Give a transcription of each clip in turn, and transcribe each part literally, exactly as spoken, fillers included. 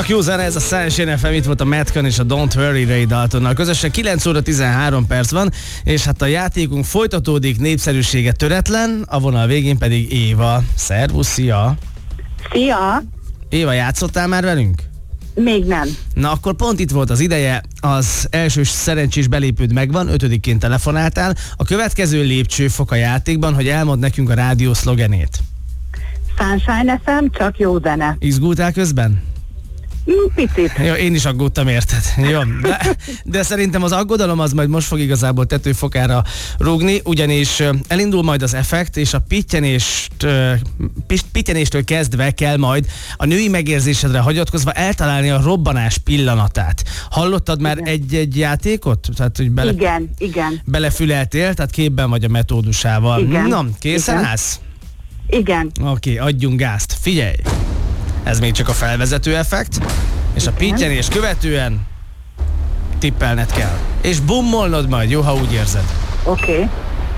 Csak jó zene, ez a Sunshine ef em, itt volt a Metcon és a Don't Worry Ray Daltonnal. Közösen kilenc óra tizenhárom perc van, és hát a játékunk folytatódik, népszerűsége töretlen, a vonal végén pedig Éva. Szervusz, szia! Szia! Éva, játszottál már velünk? Még nem. Na akkor pont itt volt az ideje, az első szerencsés belépőd megvan, ötödikként telefonáltál. A következő lépcsőfok a játékban, hogy elmond nekünk a rádió szlogenét. Sunshine ef em, csak jó zene. Izgultál közben? Mm, picit. Jó, én is aggódtam, érted? Jó, de, de szerintem az aggodalom az majd most fog igazából tetőfokára rúgni, ugyanis elindul majd az effekt, és a pittyenést, pittyenéstől kezdve kell majd a női megérzésedre hagyatkozva eltalálni a robbanás pillanatát. Hallottad már egy-egy játékot? Tehát, hogy bele, igen, igen. Belefüleltél, tehát képben vagy a metódusával. Igen. Na, készen Igen. állsz? Igen. Oké, okay, adjunk gázt. Figyelj! Ez még csak a felvezető effekt, és a pittyenés követően tippelned kell. És bummolnod majd, jó, ha úgy érzed. Oké. Okay.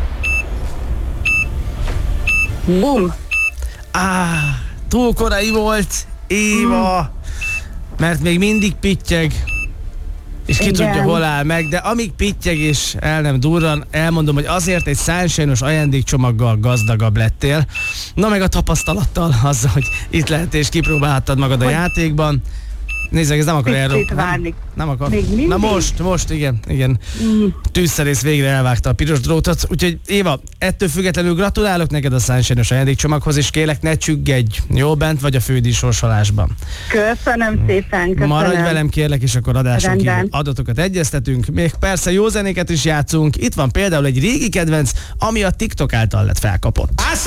Bum. Á, túl korai volt, Éva, mert még mindig pittyeg, és ki Igen. tudja, hol áll meg, de amíg pittyeg és el nem durran, elmondom, hogy azért egy Sunshine-os ajándékcsomaggal gazdagabb lettél. Na meg a tapasztalattal, azzal, hogy itt lehet és kipróbálhattad magad a hogy játékban. Nézzek, ez nem akar erről. Nem, nem akar. Még mindig? Na most, most, igen, igen. Mm. Tűzszerész végre elvágta a piros drótot. Úgyhogy Éva, ettől függetlenül gratulálok neked a Sunshine-os ajándékcsomaghoz, és kérlek, ne csüggedj. Jó, bent vagy a fődíj sorsolásban. Köszönöm szépen, köszönöm. Maradj velem, kérlek, és akkor adáson kívül Rendben. adatokat egyeztetünk. Még persze jó zenéket is játszunk. Itt van például egy régi kedvenc, ami a TikTok által lett felkapott.